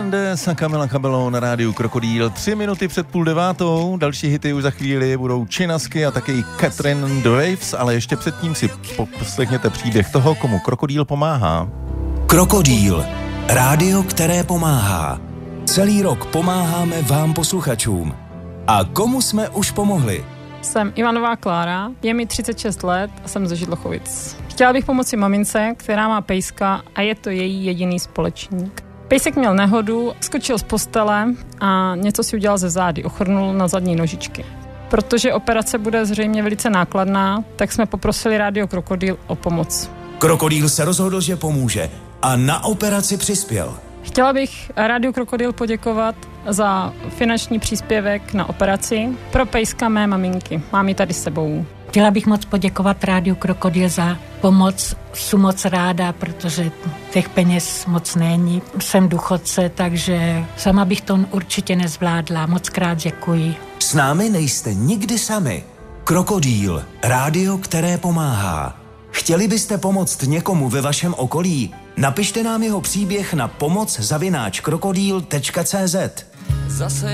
Mendes a Camila Cabello na rádiu Krokodýl. 3 minuty před 8:30. Další hity už za chvíli budou Činasky a taky Catherine and the Waves, ale ještě předtím si poslechněte příběh toho, komu Krokodýl pomáhá. Krokodýl. Rádio, které pomáhá. Celý rok pomáháme vám posluchačům. A komu jsme už pomohli? Jsem Ivanová Klára, je mi 36 let a jsem ze Židlochovic. Chtěla bych pomoci mamince, která má pejska a je to její jediný společník. Pejsek měl nehodu, skočil z postele a něco si udělal ze zády, ochrnul na zadní nožičky. Protože operace bude zřejmě velice nákladná, tak jsme poprosili rádio Krokodýl o pomoc. Krokodýl se rozhodl, že pomůže a na operaci přispěl. Chtěla bych rádiu Krokodýl poděkovat za finanční příspěvek na operaci pro pejska mé maminky. Mám ji tady s sebou. Chtěla bych moc poděkovat rádiu Krokodýl za pomoc. Jsem moc ráda, protože těch peněz moc není. Jsem důchodce, takže sama bych to určitě nezvládla. Moc krát děkuji. S námi nejste nikdy sami. Krokodýl. Rádio, které pomáhá. Chtěli byste pomoct někomu ve vašem okolí? Napište nám jeho příběh na pomoc@krokodýl.cz.